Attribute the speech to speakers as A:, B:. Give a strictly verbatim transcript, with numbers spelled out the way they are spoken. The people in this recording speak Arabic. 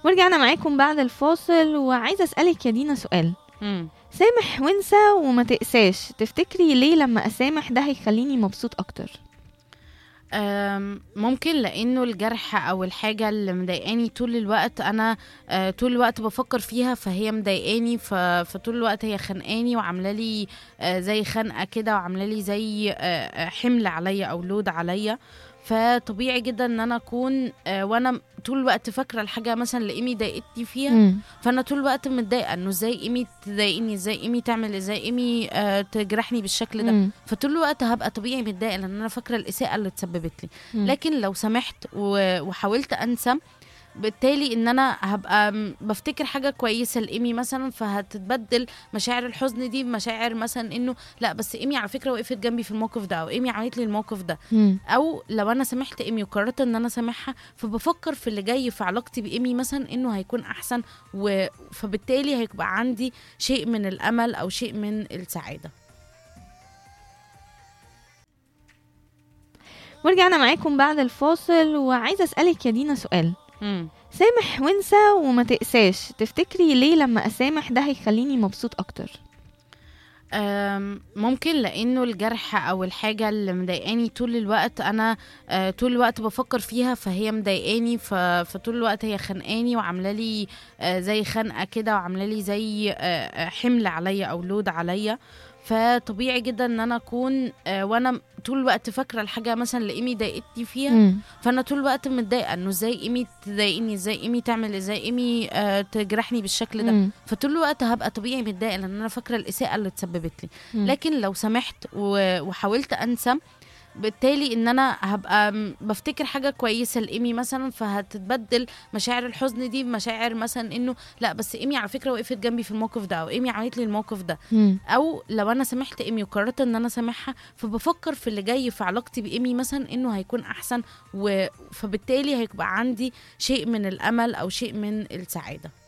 A: ورجعنا معاكم بعد الفاصل، وعايزة أسألك يا دينا سؤال.
B: مم.
A: سامح وانسى وما تقساش، تفتكري ليه لما أسامح ده هيخليني مبسوط أكتر؟
B: أم، ممكن لانه الجرح او الحاجه اللي مضايقاني طول الوقت انا آه، طول الوقت بفكر فيها، فهي مضايقاني، ف- فطول الوقت هي خانقاني وعامله لي آه، زي خنقه كده، وعامله لي زي آه، آه، حمل عليا او لود عليا. فطبيعي جدا ان انا اكون آه، وانا طول الوقت فاكره الحاجه مثلا اللي ايمي ضايقتني فيها،
A: مم.
B: فانا طول الوقت متضايقه انه ازاي ايمي تضايقني، ازاي ايمي تعمل، ازاي ايمي آه، تجرحني بالشكل ده.
A: مم.
B: فطول الوقت هبقى طبيعي متضايقه لان انا فاكره الاساءه اللي اتسببت لي.
A: مم.
B: لكن لو سمحت و- وحاولت انسى، بالتالي ان انا هبقى م- بفتكر حاجه كويسه لايمي مثلا، فهتتبدل مشاعر الحزن دي بمشاعر مثلا انه لا بس ايمي على فكره وقفت جنبي في الموقف ده، او ايمي عملت لي الموقف ده.
A: مم.
B: او لو انا سامحت ايمي وقررت ان انا سامحها، فبفكر في اللي جاي في علاقتي بايمي مثلا انه هيكون احسن، و... فبالتالي هيبقى عندي شيء من الامل او شيء من السعاده.
A: ورجعنا معاكم بعد الفاصل، وعايزة أسألك يا دينا سؤال.
B: مم.
A: سامح وانسى وما تقساش، تفتكري ليه لما أسامح ده هيخليني مبسوط أكتر؟
B: أم، ممكن لانه الجرح او الحاجه اللي مضايقاني طول الوقت انا آه، طول الوقت بفكر فيها، فهي مضايقاني، ف- فطول الوقت هي خانقاني وعامله لي آه، زي خنقه كده، وعامله لي زي آه، آه، حمل عليا او لود عليا. فطبيعي جدا ان انا اكون آه، وانا طول الوقت فاكره الحاجه مثلا اللي ايمي ضايقتني فيها،
A: مم.
B: فانا طول الوقت متضايقه انه ازاي ايمي تضايقني، ازاي ايمي تعمل، ازاي ايمي آه، تجرحني بالشكل ده.
A: مم.
B: فطول الوقت هبقى طبيعي متضايقه لان انا فاكره الاساءه اللي اتسببت لي.
A: مم.
B: لكن لو سمحت و- وحاولت انسى، بالتالي ان انا هبقى م- بفتكر حاجه كويسه لايمي مثلا، فهتتبدل مشاعر الحزن دي بمشاعر مثلا انه لا بس ايمي على فكره وقفت جنبي في الموقف ده، او ايمي عملت لي الموقف ده.
A: مم.
B: او لو انا سامحت ايمي وقررت ان انا سامحها، فبفكر في اللي جاي في علاقتي بايمي مثلا انه هيكون احسن، و... فبالتالي هيبقى عندي شيء من الامل او شيء من السعاده.